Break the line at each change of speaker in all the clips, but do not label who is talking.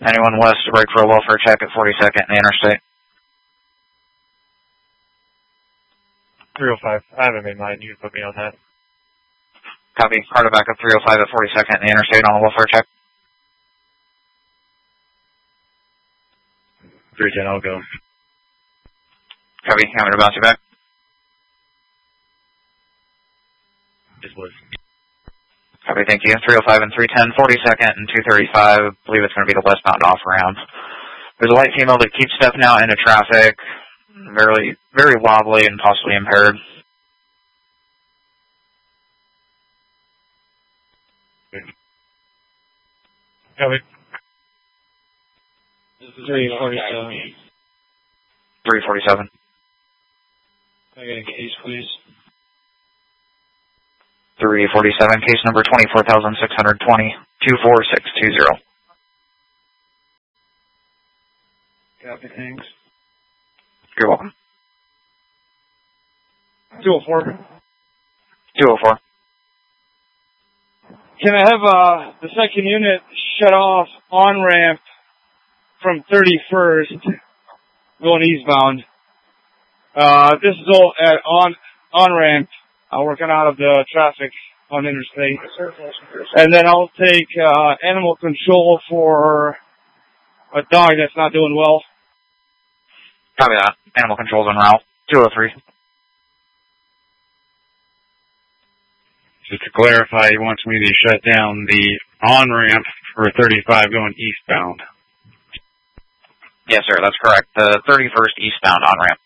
Anyone west to break for a welfare check at 42nd and the interstate?
305. I haven't made mine. You can put me on that.
Copy. Carter back up 305 at 42nd and the interstate on a welfare check.
310, I'll go.
Copy. I'm going to bounce you back.
Just was.
Copy, thank you. 305 and 310, 42nd and 235. I believe it's going to be the westbound off ramp. There's a white female that keeps stepping out into traffic. Very wobbly and possibly impaired.
Copy.
347.
347.
Can I get a case, please?
347, case number 24,620, 24620.
Copy, thanks.
You're welcome.
204.
204.
Can I have the second unit shut off on ramp from 31st going eastbound? This is all at on ramp. Working out of the traffic on interstate. And then I'll take animal control for a dog that's not doing well.
Copy that. Animal control's en route. 203.
Just to clarify, he wants me to shut down the on-ramp for 35 going eastbound.
Yes, sir, that's correct. The 31st eastbound on-ramp.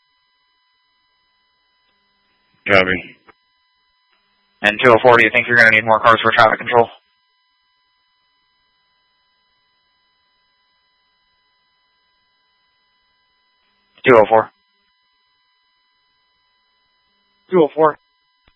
Copy.
And 204, do you think you're going to need more cars for traffic control? Two 204.